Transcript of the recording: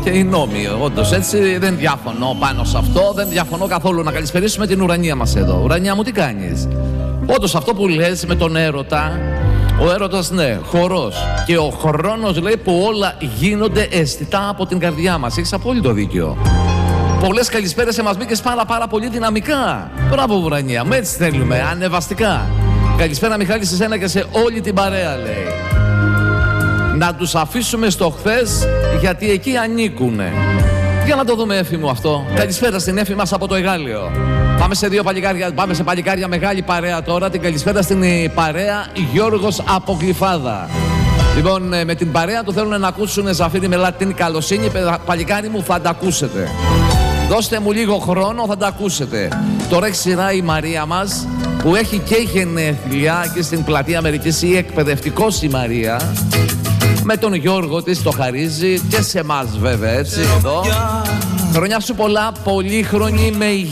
και οι νόμοι. Όντως έτσι, δεν διαφωνώ πάνω σε αυτό, δεν διαφωνώ καθόλου. Να καλησπερίσουμε την Ουρανία μας εδώ. Ουρανία μου, τι κάνεις? Όντως αυτό που λες με τον έρωτα, ο έρωτας, ναι, χορός. Και ο χρόνος λέει που όλα γίνονται αισθητά από την καρδιά μας. Έχεις απόλυτο δίκιο. Πολλές καλησπέρες σε μας μπήκες πάρα πολύ δυναμικά. Μπράβο Ουρανία, με έτσι θέλουμε, ανεβαστικά. Καλησπέρα Μιχάλη σε σένα και σε όλη την παρέα, λέει. Να τους αφήσουμε στο χθες, γιατί εκεί ανήκουνε. Για να το δούμε, Έφη μου, αυτό. Καλησπέρα στην Έφη μας από το Εγάλεο. Πάμε σε δύο παλικάρια, πάμε σε παλικάρια μεγάλη παρέα τώρα. Την καλησπέρα στην παρέα Γιώργος από Γλυφάδα. Λοιπόν, με την παρέα του θέλουν να ακούσουν Ζαφύρι με λατινή καλοσύνη. Παλικάρι μου, θα τα ακούσετε. Δώστε μου λίγο χρόνο, θα τα ακούσετε. Τώρα έχει σειρά η Μαρία μας, που έχει και γενέθλια και στην πλατεία Αμερικής, η εκπαιδευτικός η Μαρία. Με τον Γιώργο της το χαρίζει και σε εμάς βέβαια, έτσι, εδώ. Χρονιά σου πολλά, πολύχρονη με υγεία.